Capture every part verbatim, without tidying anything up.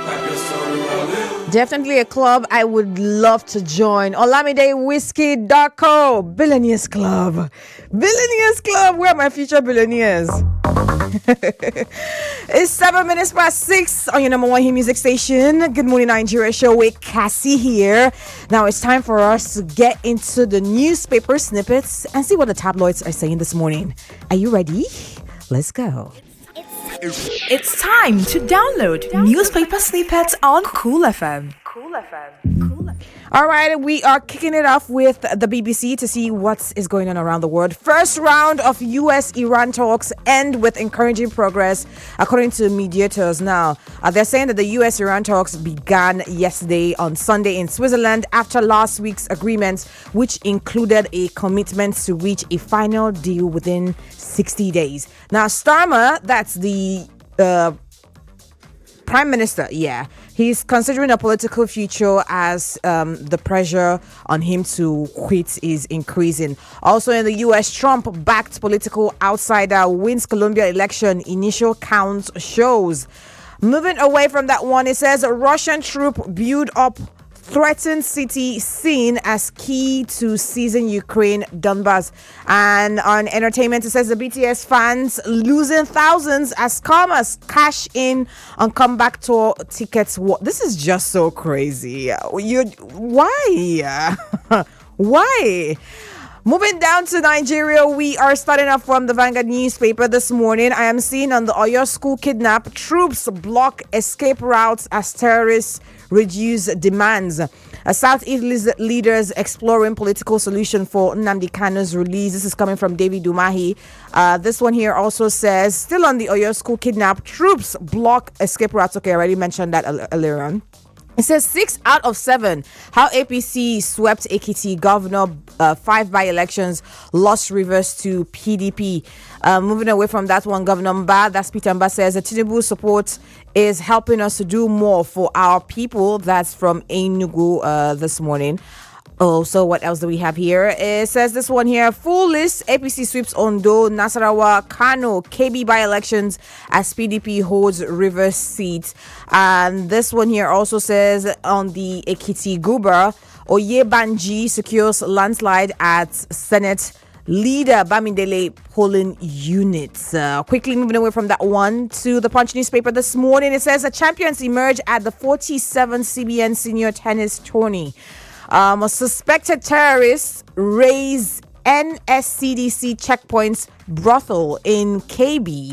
Definitely a club I would love to join. Olamide Whiskey Darko, Billionaires Club. Billionaires Club, where are my future billionaires? It's seven minutes past six on your number one hit music station. Good morning, Nigeria show with Cassie here. Now it's time for us to get into the newspaper snippets and see what the tabloids are saying this morning. Are you ready? Let's go. It's time to download newspaper snippets on Cool F M. Cool F M. Cool F M. All right, we are kicking it off with the B B C to see what is going on around the world. First round of U S Iran talks end with encouraging progress, according to mediators. Now, uh, they're saying that the U S Iran talks began yesterday on Sunday in Switzerland after last week's agreement, which included a commitment to reach a final deal within sixty days. Now, Starmer, that's the uh, Prime Minister, yeah, he's considering a political future as um, the pressure on him to quit is increasing. Also in the U S, Trump-backed political outsider wins Colombia election, initial count shows. Moving away from that one, it says a Russian troop build up threatened city seen as key to seizing Ukraine, Donbass. And on entertainment, it says the B T S fans losing thousands as commerce cash in on comeback tour tickets. This is just so crazy. You, why? Why? Moving down to Nigeria, we are starting off from the Vanguard newspaper this morning. I am seeing on the Oyo school kidnap, troops block escape routes as terrorists reduce demands. A Southeast leaders exploring political solution for Nnamdi Kanu's release. This is coming from David Umahi. Uh, this one here also says, still on the Oyo school kidnap, troops block escape routes. Okay, I already mentioned that earlier on. It says six out of seven. How A P C swept Ekiti governor, uh, five by-elections, lost Rivers to P D P. Uh, moving away from that one, Governor Mba, that's Peter Mba, says the Tinubu support is helping us to do more for our people. That's from Enugu uh, this morning. Oh, so what else do we have here? It says this one here, full list, A P C sweeps Ondo, Nasarawa, Kano, K B by-elections as P D P holds Rivers seat. And this one here also says on the Ekiti Guber, Oyebanji secures landslide at Senate leader Bamidele polling units. Uh, quickly moving away from that one to the Punch newspaper this morning, it says the champions emerge at the forty-seventh C B N senior tennis tourney. Um, a suspected terrorists raise N S C D C checkpoints brothel in K B.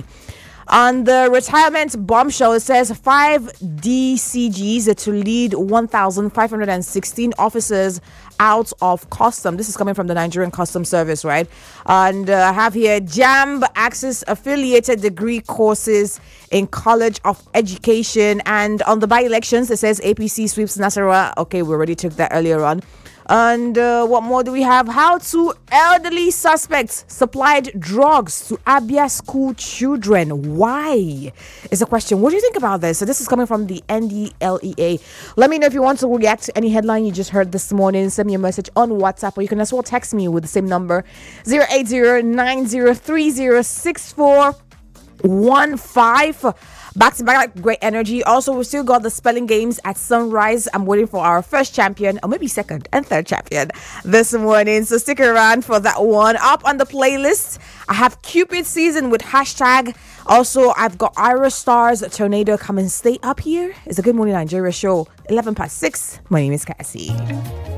On the retirement bombshell, it says five D C Gs to lead one thousand five hundred sixteen officers out of custom. This is coming from the Nigerian Customs Service, right? And uh, I have here JAMB access affiliated degree courses in College of Education. And on the by-elections, it says A P C sweeps Nasarawa. Okay, we already took that earlier on. And uh, what more do we have? How two elderly suspects supplied drugs to Abia school children. Why? Is the question. What do you think about this? So this is coming from the N D L E A. Let me know if you want to react to any headline you just heard this morning. Send me a message on WhatsApp, or you can as well text me with the same number, zero eight zero nine zero three zero six four one five. Back to back, great energy. Also, we still got the spelling games at sunrise. I'm waiting for our first champion, or maybe second and third champion this morning. So stick around for that one. Up on the playlist, I have Cupid season with hashtag. Also, I've got Ira Stars Tornado. Come and stay up here. It's a Good Morning Nigeria show. eleven past six. My name is Cassie.